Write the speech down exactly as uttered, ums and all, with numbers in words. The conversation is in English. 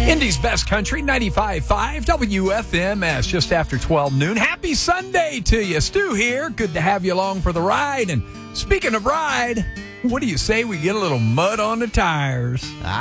Indy's Best Country, ninety-five point five W F M S, just after twelve noon. Happy Sunday to you. Stu here. Good to have you along for the ride. And speaking of ride, what do you say we get a little mud on the tires? I